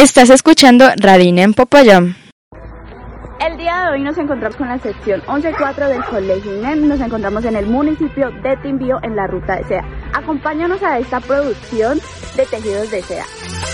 Estás escuchando Radina en Popayán. El día de hoy nos encontramos con la sección 11.4 del Colegio INEM. Nos encontramos en el municipio de Timbío, en la ruta de seda. Acompáñanos a esta producción de tejidos de seda.